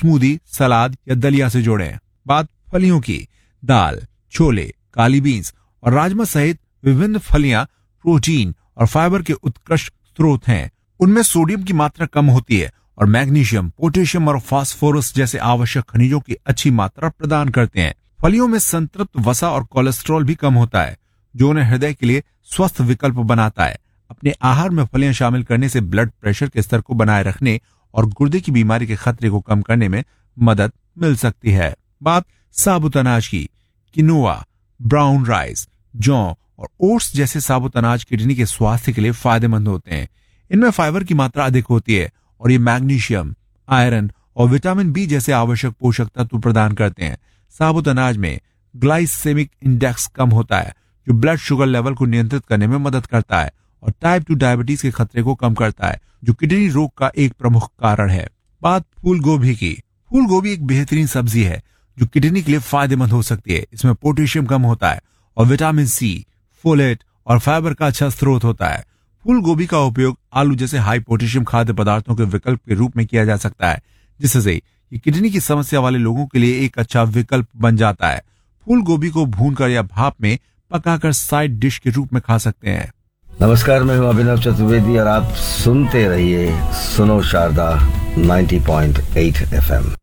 Smoothie, सलाद या दलिया से जोड़ें। बात फलियों की, दाल, छोले, काली बीन्स और राजमा सहित विभिन्न फलियां प्रोटीन और फाइबर के उत्कृष्ट स्रोत हैं। उनमें सोडियम की मात्रा कम होती है और मैग्नीशियम, पोटेशियम और फास्फोरस जैसे आवश्यक खनिजों की अच्छी मात्रा प्रदान करते हैं। फलियों में संतृप्त वसा और कोलेस्ट्रॉल भी कम होता है, जो उन्हें हृदय के लिए स्वस्थ विकल्प बनाता है। अपने आहार में फलियां शामिल करने से ब्लड प्रेशर के स्तर को बनाए रखने और गुर्दे की बीमारी के खतरे को कम करने में मदद मिल सकती है। बात साबुत अनाज की, किनोआ, ब्राउन राइस, जौ और ओट्स जैसे साबुत अनाज किडनी के स्वास्थ्य के लिए फायदेमंद होते हैं। इनमें फाइबर की मात्रा अधिक होती है और ये मैग्नीशियम, आयरन और विटामिन बी जैसे आवश्यक पोषक तत्व प्रदान करते हैं। साबुत अनाज में ग्लाइसेमिक इंडेक्स कम होता है, जो ब्लड शुगर लेवल को नियंत्रित करने में मदद करता है और टाइप 2 डायबिटीज के खतरे को कम करता है, जो किडनी रोग का एक प्रमुख कारण है। बात फूल गोभी की। फूल गोभी एक बेहतरीन सब्जी है जो किडनी के लिए फायदेमंद हो सकती है। इसमें पोटेशियम कम होता है और विटामिन सी, फोलेट और फाइबर का अच्छा स्रोत होता है। फूल गोभी का उपयोग आलू जैसे हाई पोटेशियम खाद्य पदार्थों के विकल्प के रूप में किया जा सकता है, जिससे ये किडनी की समस्या वाले लोगों के लिए एक अच्छा विकल्प बन जाता है। फूल गोभी को भूनकर या भाप में पकाकर साइड डिश के रूप में खा सकते हैं। नमस्कार, मैं हूं अभिनव चतुर्वेदी और आप सुनते रहिए सुनो शारदा 90.8 FM।